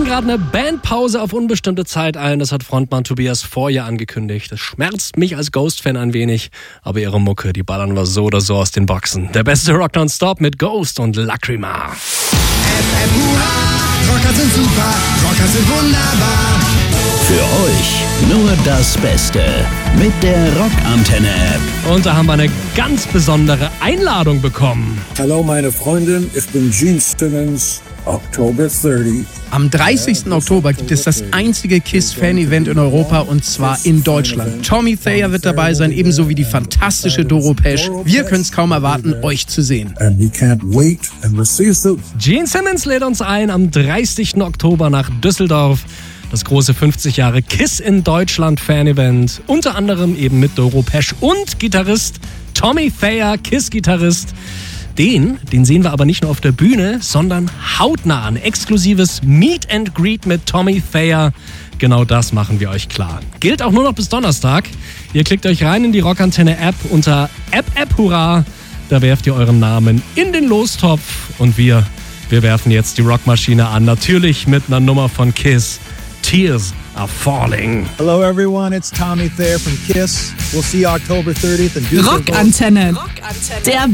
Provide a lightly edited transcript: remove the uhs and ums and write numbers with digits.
gerade eine Bandpause auf unbestimmte Zeit ein. Das hat Frontmann Tobias Forge angekündigt. Das schmerzt mich als Ghost-Fan ein wenig. Aber ihre Mucke, die ballern wir so oder so aus den Boxen. Der beste Rock nonstop mit Ghost und Lacrima. Rocker sind super, Rocker sind wunderbar. Für euch nur das Beste mit der Rockantenne-App. Und da haben wir eine ganz besondere Einladung bekommen. Hallo meine Freundin, ich bin Gene Simmons, October 30. Am 30. Oktober gibt es das einzige KISS-Fan-Event in Europa und zwar in Deutschland. Tommy Thayer wird dabei sein, ebenso wie die fantastische Doro Pesch. Wir können es kaum erwarten, euch zu sehen. And we can't wait and we'll see you soon. Gene Simmons lädt uns ein am 30. Oktober nach Düsseldorf. Das große 50 Jahre KISS in Deutschland Fan-Event. Unter anderem eben mit Doro Pesch und Gitarrist Tommy Thayer, KISS-Gitarrist. Den sehen wir aber nicht nur auf der Bühne, sondern hautnah an. Exklusives Meet and Greet mit Tommy Thayer. Genau das machen wir euch klar. Gilt auch nur noch bis Donnerstag. Ihr klickt euch rein in die Rockantenne-App unter App Hurra. Da werft ihr euren Namen in den Lostopf. Und wir werfen jetzt die Rockmaschine an. Natürlich mit einer Nummer von KISS. Tears are falling. Hello everyone, it's Tommy Thayer from KISS. We'll see you October 30th in Düsseldorf. Rockantenne. Der